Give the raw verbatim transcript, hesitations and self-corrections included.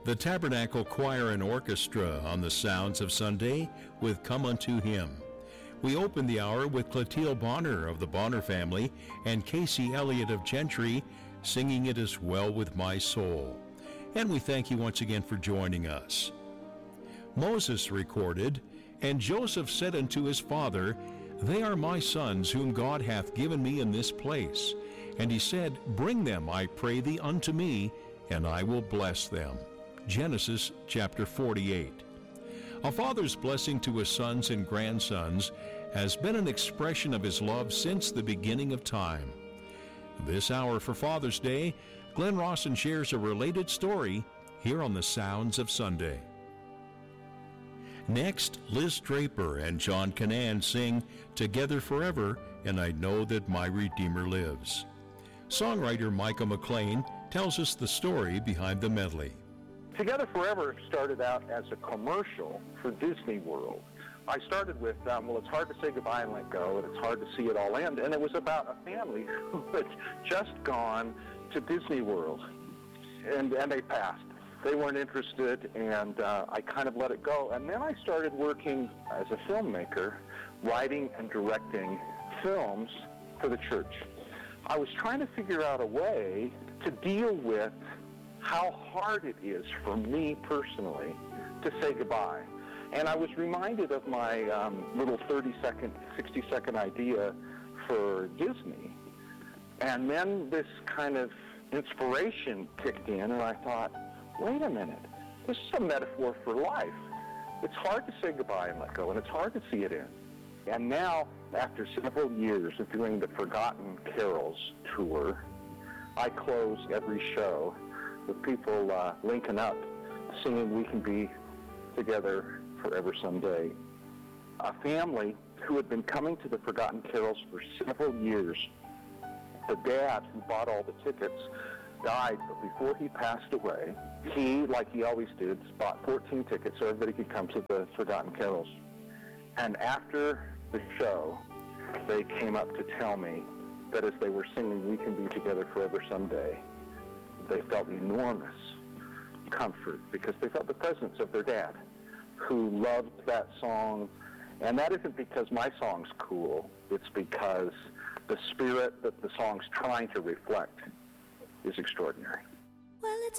The Tabernacle Choir and Orchestra on the Sounds of Sunday with Come Unto Him. We open the hour with Clotilde Bonner of the Bonner family and Casey Elliott of Gentry singing It Is Well With My Soul. And we thank you once again for joining us. Moses recorded, "And Joseph said unto his father, They are my sons whom God hath given me in this place. And he said, Bring them, I pray thee, unto me, and I will bless them." Genesis chapter forty-eight. A father's blessing to his sons and grandsons has been an expression of his love since the beginning of time. This hour for Father's Day, Glenn Rawson shares a related story here on the Sounds of Sunday. Next, Liz Draper and John Canaan sing Together Forever, and I Know That My Redeemer Lives. Songwriter Micah McLean tells us the story behind the medley. Together Forever started out as a commercial for Disney World. I started with, um, well, it's hard to say goodbye and let go, and it's hard to see it all end, and it was about a family who had just gone to Disney World, and, and they passed. They weren't interested, and uh, I kind of let it go. And then I started working as a filmmaker, writing and directing films for the church. I was trying to figure out a way to deal with how hard it is for me personally to say goodbye. And I was reminded of my um, little thirty-second, sixty-second idea for Disney. And then this kind of inspiration kicked in, and I thought, wait a minute, this is a metaphor for life. It's hard to say goodbye and let go, and it's hard to see it end. And now, after several years of doing the Forgotten Carols tour, I close every show with people uh, linking up, singing We Can Be Together Forever Someday. A family who had been coming to the Forgotten Carols for several years. The dad who bought all the tickets died, but before he passed away, he, like he always did, bought fourteen tickets so everybody could come to the Forgotten Carols. And after the show, they came up to tell me that as they were singing We Can Be Together Forever Someday, they felt enormous comfort because they felt the presence of their dad, who loved that song. And that isn't because my song's cool. It's because the spirit that the song's trying to reflect is extraordinary. Well, it's